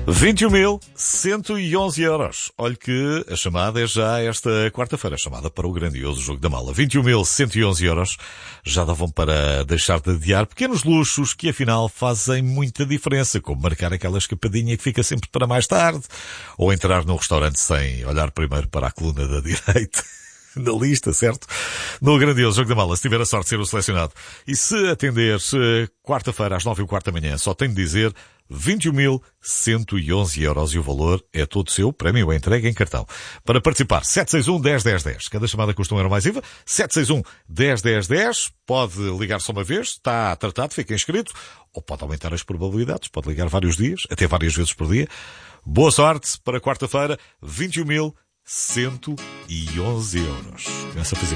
21.111 euros. Olhe que a chamada é já esta quarta-feira, a chamada para o grandioso jogo da mala. 21.111 euros já davam para deixar de adiar pequenos luxos que afinal fazem muita diferença, como marcar aquela escapadinha que fica sempre para mais tarde, ou entrar num restaurante sem olhar primeiro para a coluna da direita. Na lista, certo? No grandioso jogo da mala, se tiver a sorte de ser o selecionado. E se atender quarta-feira às 9h15 da manhã, só tenho de dizer 21.111 euros e o valor é todo seu, prémio é entregue em cartão. Para participar, 761-10-10-10. Cada chamada custa €1 mais IVA. 761-10-10-10. Pode ligar só uma vez, está tratado, fica inscrito. Ou pode aumentar as probabilidades, pode ligar vários dias, até várias vezes por dia. Boa sorte para quarta-feira, 21.111 euros. Começa a fazer